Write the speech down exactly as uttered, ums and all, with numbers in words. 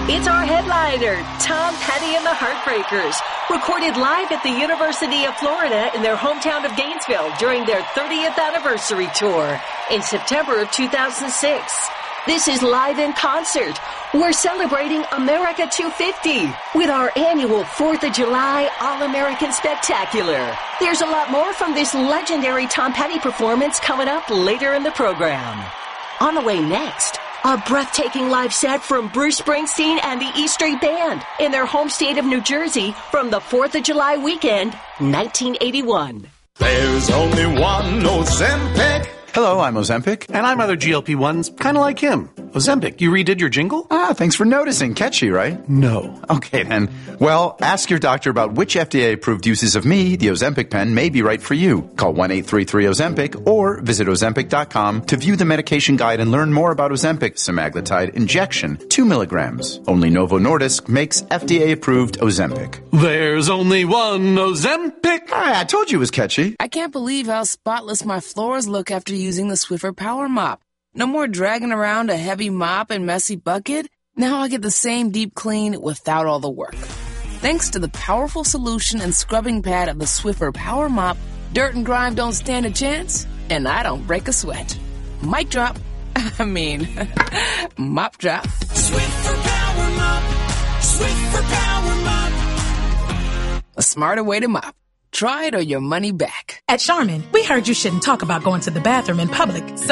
It's our headliner, Tom Petty and the Heartbreakers, recorded live at the University of Florida in their hometown of Gainesville during their thirtieth anniversary tour in September of two thousand six. This is Live in Concert. We're celebrating America two fifty with our annual fourth of July All-American Spectacular. There's a lot more from this legendary Tom Petty performance coming up later in the program. On the way next, a breathtaking live set from Bruce Springsteen and the E Street Band in their home state of New Jersey from the fourth of July weekend, nineteen eighty-one. There's only one Ozempic. Hello, I'm Ozempic. And I'm other G L P ones, kind of like him. Ozempic, you redid your jingle? Ah, thanks for noticing. Catchy, right? No. Okay, then. Well, ask your doctor about which F D A-approved uses of me, the Ozempic pen, may be right for you. Call one eight three three Ozempic or visit Ozempic dot com to view the medication guide and learn more about Ozempic semaglutide injection, two milligrams. Only Novo Nordisk makes F D A-approved Ozempic. There's only one Ozempic. Ah, I told you it was catchy. I can't believe how spotless my floors look after using the Swiffer Power Mop. No more dragging around a heavy mop and messy bucket. Now I get the same deep clean without all the work. Thanks to the powerful solution and scrubbing pad of the Swiffer Power Mop, dirt and grime don't stand a chance, and I don't break a sweat. Mic drop. I mean, mop drop. Swiffer Power Mop. Swiffer Power Mop. A smarter way to mop. Try it or your money back. At Charmin, we heard you shouldn't talk about going to the bathroom in public, so